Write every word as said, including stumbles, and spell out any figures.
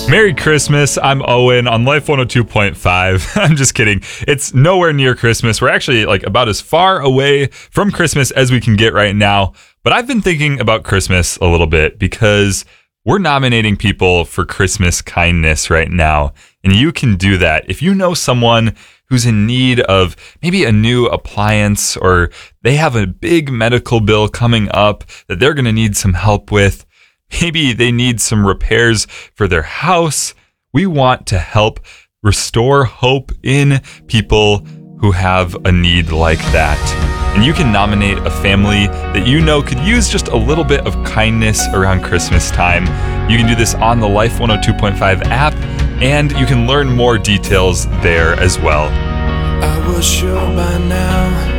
Merry Christmas. I'm Owen on Life one oh two point five. I'm just kidding. It's nowhere near Christmas. We're actually like about as far away from Christmas as we can get right now. But I've been thinking about Christmas a little bit because we're nominating people for Christmas kindness right now. And you can do that. If you know someone who's in need of maybe a new appliance, or they have a big medical bill coming up that they're going to need some help with, maybe they need some repairs for their house, we want to help restore hope in people who have a need like that. And you can nominate a family that you know could use just a little bit of kindness around Christmas time. You can do this on the Life one oh two point five app, and you can learn more details there as well. I was sure by now